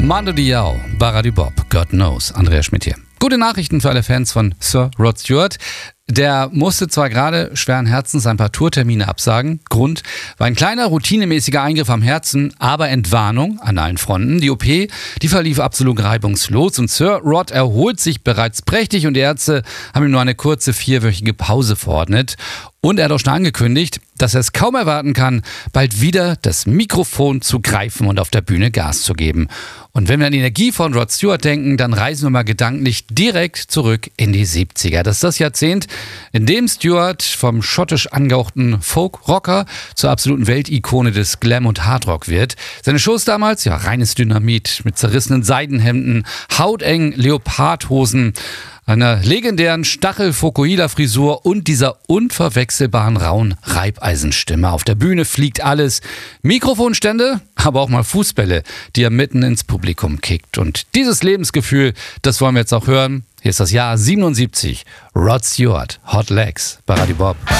Mando Diao, Baradi Bob, God knows. Andreas Schmidt hier. Gute Nachrichten für alle Fans von Sir Rod Stewart. Der musste zwar gerade schweren Herzens ein paar Tourtermine absagen. Grund war ein kleiner, routinemäßiger Eingriff am Herzen, aber Entwarnung an allen Fronten. Die OP, die verlief absolut reibungslos und Sir Rod erholt sich bereits prächtig und die Ärzte haben ihm nur eine kurze 4-wöchige Pause verordnet. Und er hat auch schon angekündigt, dass er es kaum erwarten kann, bald wieder das Mikrofon zu greifen und auf der Bühne Gas zu geben. Und wenn wir an die Energie von Rod Stewart denken, dann reisen wir mal gedanklich direkt zurück in die 70er. Das ist das Jahrzehnt, in dem Stewart vom schottisch angehauchten Folk-Rocker zur absoluten Weltikone des Glam- und Hardrock wird. Seine Shows damals, ja, reines Dynamit mit zerrissenen Seidenhemden, hautengen Leopardhosen, einer legendären Stachel-Fokuhila-Frisur und dieser unverwechselbaren rauen Reibeisenstimme. Auf der Bühne fliegt alles. Mikrofonstände, aber auch mal Fußbälle, die er mitten ins Publikum kickt. Und dieses Lebensgefühl, das wollen wir jetzt auch hören. Hier ist das Jahr 77. Rod Stewart, Hot Legs, Baradi Bob.